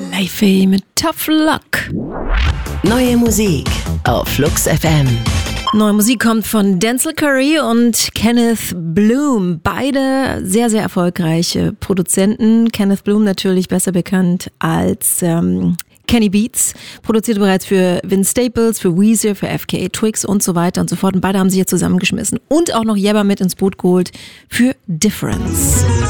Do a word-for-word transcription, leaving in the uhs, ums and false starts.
Leify mit Tough Luck. Neue Musik auf Flux F M. Neue Musik kommt von Denzel Curry und Kenneth Bloom. Beide sehr, sehr erfolgreiche Produzenten. Kenneth Bloom natürlich besser bekannt als ähm, Kenny Beats. Produzierte bereits für Vince Staples, für Weezer, für F K A Twigs und so weiter und so fort. Und beide haben sich hier zusammengeschmissen. Und auch noch Yebba mit ins Boot geholt für Difference.